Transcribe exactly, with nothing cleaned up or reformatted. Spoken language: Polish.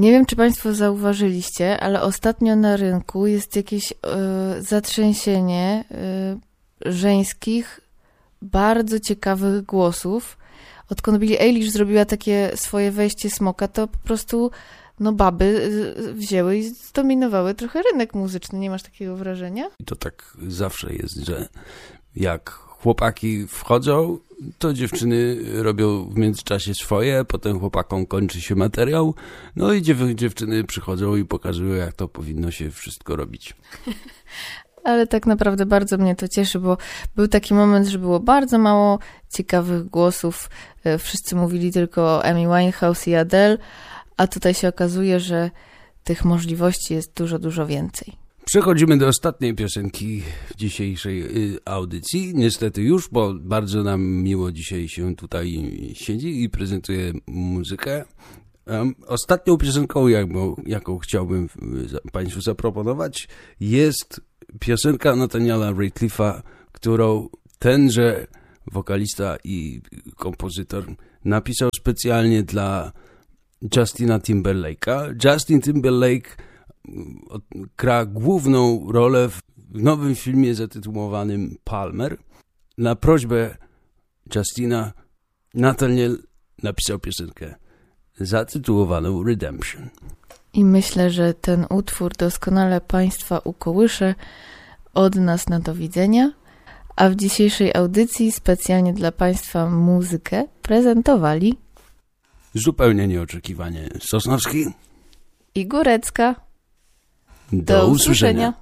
Nie wiem, czy Państwo zauważyliście, ale ostatnio na rynku jest jakieś y, zatrzęsienie y, żeńskich, bardzo ciekawych głosów. Odkąd Billie Eilish zrobiła takie swoje wejście smoka, to po prostu no baby y, wzięły i zdominowały trochę rynek muzyczny. Nie masz takiego wrażenia? I to tak zawsze jest, że jak chłopaki wchodzą, to dziewczyny robią w międzyczasie swoje, potem chłopakom kończy się materiał, no i dziew- dziewczyny przychodzą i pokazują, jak to powinno się wszystko robić. Ale tak naprawdę bardzo mnie to cieszy, bo był taki moment, że było bardzo mało ciekawych głosów. Wszyscy mówili tylko o Amy Winehouse i Adele, a tutaj się okazuje, że tych możliwości jest dużo, dużo więcej. Przechodzimy do ostatniej piosenki w dzisiejszej audycji. Niestety już, bo bardzo nam miło dzisiaj się tutaj siedzi i prezentuje muzykę. Um, ostatnią piosenką, jaką, jaką chciałbym Państwu zaproponować, jest piosenka Nathaniela Ratcliffe'a, którą tenże wokalista i kompozytor napisał specjalnie dla Justina Timberlake'a. Justin Timberlake gra główną rolę w nowym filmie zatytułowanym Palmer. Na prośbę Justina Nathaniel napisał piosenkę zatytułowaną Redemption. I myślę, że ten utwór doskonale Państwa ukołysze. Od nas na do widzenia. A w dzisiejszej audycji specjalnie dla Państwa muzykę prezentowali zupełnie nieoczekiwanie Sosnowski i Górecka. Do, Do usłyszenia. usłyszenia.